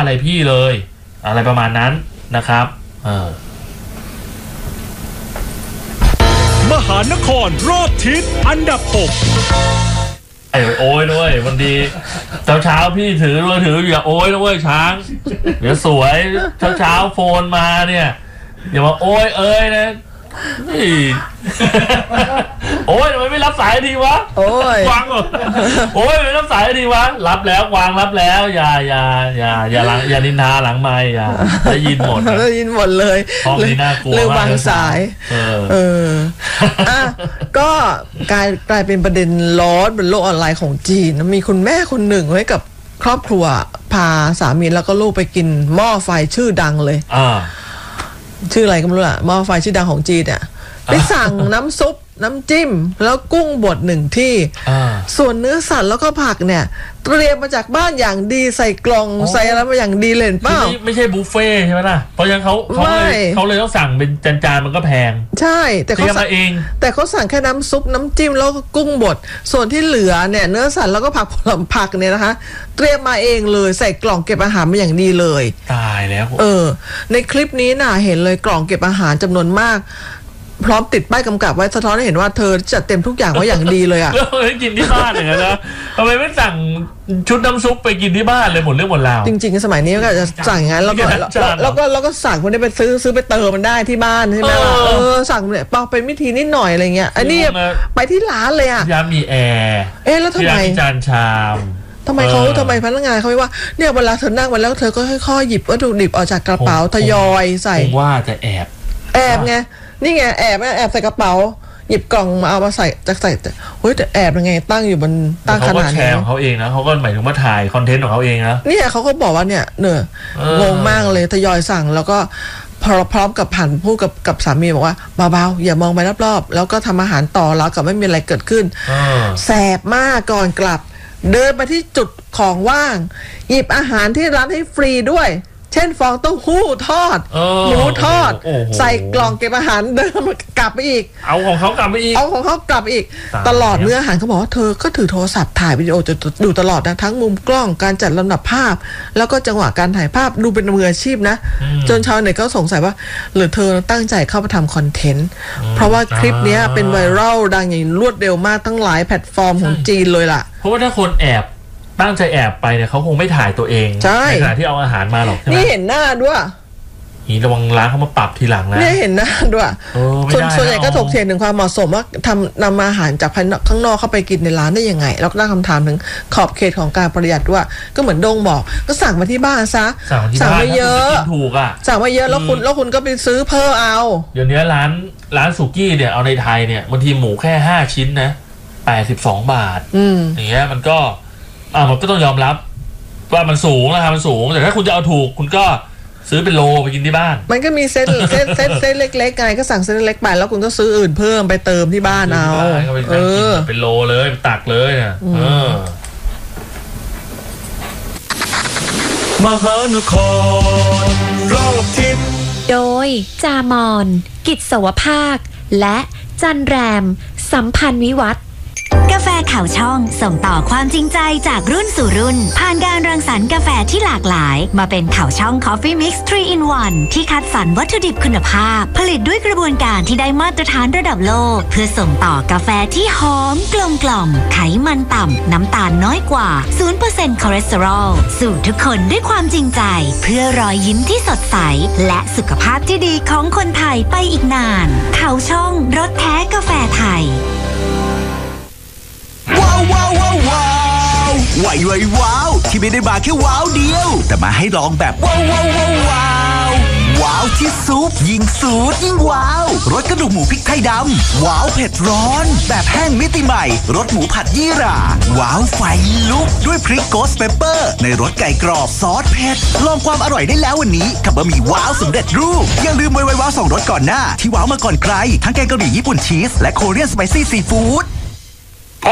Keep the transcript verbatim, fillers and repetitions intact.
อะไรพี่เลยอะไรประมาณนั้นนะครับเออมหานครรอบทิศอันดับหกไอ้โอ้ยด้วยวันดีเช้าเช้าพี่ถือมือถืออย่าโอ้ยนะเว้ยช้างเดี๋ยวสวยเช้าเช้าโฟนมาเนี่ยอย่ามาโอ้ยเอ้ยนะนี่โอ้ยทำไมไม่รับสายทีวะโอ้ยวางเหรอโอ้ยไม่รับสายทีวะรับแล้ววางรับแล้วอย่าอย่าอย่าอย่าหลังอย่านินทาหลังไมค์อย่าได้ยินหมดได้ยินหมดเลยห้องนี้น่ากลัวเลยวางสายเออเอออ่ะก็กลายกลายเป็นประเด็นร้อนบนโลกออนไลน์ของจีนมีคุณแม่คนหนึ่งไว้กับครอบครัวพาสามีแล้วก็ลูกไปกินหม้อไฟชื่อดังเลยอ่าชื่ออะไรก็ไม่รู้อะหม้อไฟชื่อดังของจีนเนี่ยไปสั่งน้ำซุปน้ำจิ้มแล้วกุ้งบดหนึ่งที่ส่วนเนื้อสัตว์แล้วก็ผักเนี่ยเตรียมมาจากบ้านอย่างดีใส่กล่องใส่อะไรมาอย่างดีเลยเปล่าไม่ใช่บุฟเฟ่ใช่ไหมล่ะเพราะยังเขาเขาเลยเขาเลยต้องสั่งเป็นจานๆมันก็แพงใช่แต่เขาสั่งเองแต่เขาสั่งแค่น้ำซุปน้ำจิ้มแล้วก็กุ้งบดส่วนที่เหลือเนี่ยเนื้อสัตว์แล้วก็ผักผลไม้ผักเนี่ยนะคะเตรียมมาเองเลยใส่กล่องเก็บอาหารมาอย่างดีเลยตายแล้วเออในคลิปนี้น่ะเห็นเลยกล่องเก็บอาหารจำนวนมากพร้อมติดป้ายกำกับไว้สะท้อนให้เห็นว่าเธอจัดเต็มทุกอย่างไว้อย่างดีเลยอ่ะแล้วให้กินที่บ้านอย่างนั้นนะทำไมไม่สั่งชุดน้ำซุปไปกินที่บ้านเลยหมดเรื่องหมดราวจริงๆสมัยนี้ก็จะสั่งอย่างนั้นแล้วก็แล้วก็แล้วก็สั่งคนนี้ไปซื้อซื้อไปเติมมันได้ที่บ้านใช่ไหมล่ะเออสั่งเนี่ยเปล่าเป็นวิธีนิดหน่อยอะไรเงี้ยอันนี้ไปที่ร้านเลยอ่ะยามมีแอร์เอ๊ะแล้วทำไมจานชามทำไมเขาทำไมพนักงานเขาไม่ว่าเนี่ยเวลาเธอนั่งมาแล้วเธอก็ค่อยๆหยิบวัตถุดิบออกจากกระเป๋าทยอยใส่ว่าจะแอบแอบไงนี่ไงแอบแอบใส่กระเป๋าหยิบกล่องมาเอามาใส่จะใส่เฮ้ยแต่แอบยังไงตั้งอยู่บนตั้งขนาดนี้เขาก็แชร์ของเขาเองนะเขาก็หมายถึงว่าถ่ายคอนเทนต์ของเขาเองนะเนี่ยเขาก็บอกว่าเนี่ยเนอะงงมากเลยทยอยสั่งแล้วก็พร้อมกับผันพูดกับกับสามีบอกว่าเบาๆอย่ามองไปรอบๆแล้วก็ทำอาหารต่อแล้วกับไม่มีอะไรเกิดขึ้นแสบมากก่อนกลับเดินไปที่จุดของว่างหยิบอาหารที่ร้านให้ฟรีด้วยเช่นฟองเต้าหู้ทอดหมูทอดใส่กล่องเก็บอาหารเดิมกลับไปอีกเอาของเขากลับไปอีกเอาของเขากลับอีกตลอดเนื้ออาหารเขาบอกว่าเธอก็ถือโทรศัพท์ถ่ายวิดีโอจะดูตลอดนะทั้งมุมกล้องการจัดลำดับภาพแล้วก็จังหวะการถ่ายภาพดูเป็นมืออาชีพนะจนชาวเน็ตก็สงสัยว่าหรือเธอตั้งใจเข้ามาทำคอนเทนต์เพราะว่าคลิปนี้เป็นไวรัลดังอย่างรวดเร็วมากทั้งหลายแพลตฟอร์มของจีนเลยล่ะเพราะว่าถ้าคนแอบตั้งใจแอบไปเนี่ยเขาคงไม่ถ่ายตัวเองในขณะที่เอาอาหารมาหรอกใช่ไหมนี่เห็นหน้าด้วยนี่ระวังร้านเขามาปรับทีหลังนะนี่เห็นหน้าด้วยส่วนส่วนใหญ่ก็ถกเถียงถึงความเหมาะสมว่าทำนำอาหารจากภายนอกข้างนอกเข้าไปกินในร้านได้ยังไงแล้วก็ตั้งคำถามถึงขอบเขตของการประหยัดด้วยก็เหมือนโดงบอกก็สั่งมาที่บ้านซะสั่งมาเยอะถูกอ่ะสั่งมาเยอะแล้วคุณแล้วคุณก็ไปซื้อเพิ่มเอาเดี๋ยวนี้ร้านร้านสุกี้เนี่ยเอาในไทยเนี่ยบางทีหมูแค่ห้าชิ้นนะแปดสิบสองบาทอย่างเงี้ยมันก็อ่ามันก็ต้องยอมรับว่ามันสูงราคามันสูงแต่ถ้าคุณจะเอาถูกคุณก็ซื้อเป็นโลไปกินที่บ้านมันก็มีเส้นเส้นเส้นเส้นเล็กๆไงก็สั่งเส้นเล็กไปแล้วคุณก็ซื้ออื่นเพิ่มไปเติมที่บ้านเอาเออเป็นโลเลยตักเลยอ่ะเออมหานครรอบทิศโดยจามอนกิจสวภาคและจันแรมสัมพันธ์วิวัฒน์กาแฟข่าวช่องส่งต่อความจริงใจจากรุ่นสู่รุ่นผ่านการรังสรรค์กาแฟที่หลากหลายมาเป็นข่าวช่อง Coffee Mix ทรี in วัน ที่คัดสรรวัตถุดิบคุณภาพผลิตด้วยกระบวนการที่ได้มาตรฐานระดับโลกเพื่อส่งต่อกาแฟที่หอมกลมกล่อมไขมันต่ำน้ำตาลน้อยกว่า ศูนย์เปอร์เซ็นต์ คอเลสเตอรอลสู่ทุกคนด้วยความจริงใจเพื่อรอยยิ้มที่สดใสและสุขภาพที่ดีของคนไทยไปอีกนานข่าวช่องรสแท้กาแฟไทยว้าวว้าวว้าวว้าวว้าวว้าวที่ไม่ได้มาแค่ว้าวเดียวแต่มาให้ลองแบบว้าวว้าวว้าวว้าวว้าวที่ซุปยิ่งสูตรยิ่งว้าวรสกระดูกหมูพริกไทยดำว้าวเผ็ดร้อนแบบแห้งมิติใหม่รสหมูผัดยี่หร่าว้าวไฟลุกด้วยพริกโกสเปปเปอร์ในรสไก่กรอบซอสเผ็ดลองความอร่อยได้แล้ววันนี้กับบะหมี่ว้าวสำเร็จรูปอย่าลืมไวไวว้าวสองรสก่อนหน้าที่ว้าวมาก่อนใครทั้งแกงกะหรี่ญี่ปุ่นชีสและโคเรียนสไปซี่ซีฟู้ด